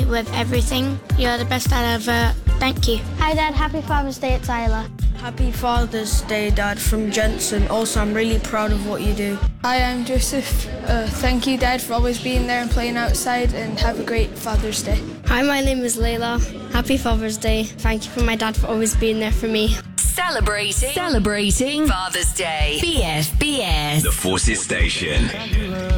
with everything. You're the best dad ever. Thank you. Hi Dad, happy Father's Day, it's Isla. Happy Father's Day, Dad, from Jensen. Also, I'm really proud of what you do. Hi, I'm Joseph. Thank you, Dad, for always being there and playing outside, and have a great Father's Day. Hi, my name is Layla. Happy Father's Day. Thank you for my dad for always being there for me. Celebrating Father's Day. BFBS. The Forces Station.